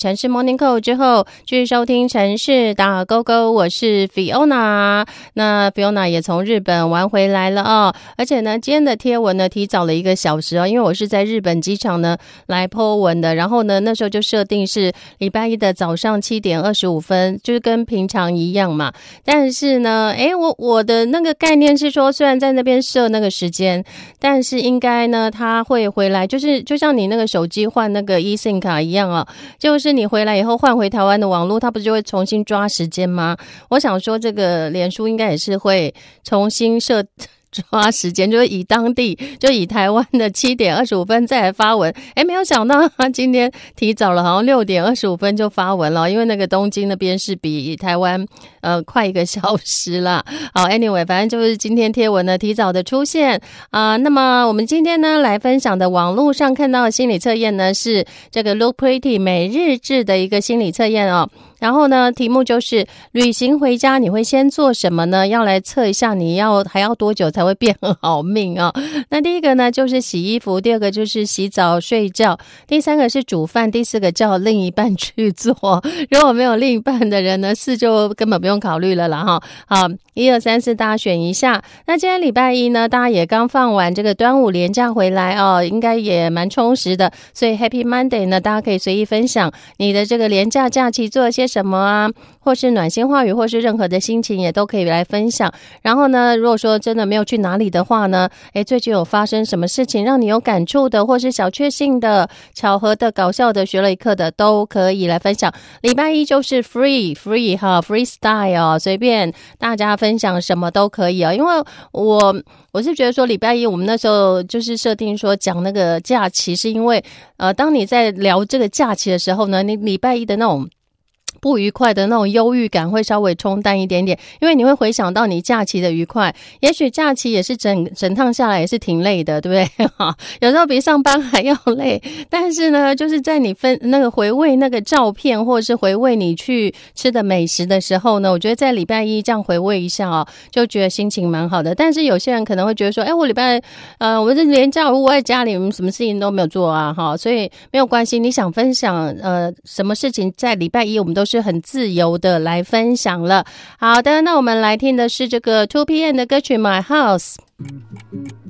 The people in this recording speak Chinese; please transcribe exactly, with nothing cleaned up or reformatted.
城市 Morning Call 之后，继续收听城市打勾勾，我是 Fiona。那 Fiona 也从日本玩回来了哦，而且呢，今天的贴文呢提早了一个小时哦，因为我是在日本机场呢来 po 文的，然后呢那时候就设定是礼拜一的早上七点二十五分，就是跟平常一样嘛。但是呢，诶，我我的那个概念是说，虽然在那边设那个时间，但是应该呢他会回来，就是就像你那个手机换那个 eSIM 卡一样哦，就是你回来以后换回台湾的网络，它不就会重新抓时间吗？我想说这个脸书应该也是会重新设抓时间，就是以当地就以台湾的七点二十五分再来发文。诶，没有想到他今天提早了，好像六点二十五分就发文了，因为那个东京那边是比台湾呃快一个小时啦。好 anyway 反正就是今天贴文呢提早的出现啊、呃。那么我们今天呢来分享的网络上看到的心理测验呢是这个 Look Pretty 每日制的一个心理测验哦。然后呢题目就是旅行回家你会先做什么呢？要来测一下你要还要多久才会变好命哦。那第一个呢就是洗衣服，第二个就是洗澡睡觉，第三个是煮饭，第四个叫另一半去做。如果没有另一半的人呢，四就根本不用考虑了啦哈。好，一二三四大家选一下。那今天礼拜一呢，大家也刚放完这个端午连假回来哦，应该也蛮充实的，所以 Happy Monday 呢，大家可以随意分享你的这个连假假期做了些什么啊，或是暖心话语，或是任何的心情也都可以来分享。然后呢，如果说真的没有去哪里的话呢，诶，最近有发生什么事情让你有感触的，或是小确幸的、巧合的、搞笑的、学了一课的，都可以来分享。礼拜一就是 free free 哈 freestyle 哦，随便大家分享什么都可以哦。因为我我是觉得说礼拜一我们那时候就是设定说讲那个假期，是因为呃，当你在聊这个假期的时候呢，你礼拜一的那种不愉快的那种忧郁感会稍微冲淡一点点，因为你会回想到你假期的愉快。也许假期也是整整趟下来也是挺累的，对不对？有时候比上班还要累，但是呢，就是在你分那个回味那个照片，或者是回味你去吃的美食的时候呢，我觉得在礼拜一这样回味一下哦，就觉得心情蛮好的。但是有些人可能会觉得说，哎，我礼拜呃，我这连假我在家里什么事情都没有做啊，哈，所以没有关系。你想分享呃什么事情，在礼拜一我们都是很自由的来分享了。好的，那我们来听的是这个 two P M 的歌曲 My House。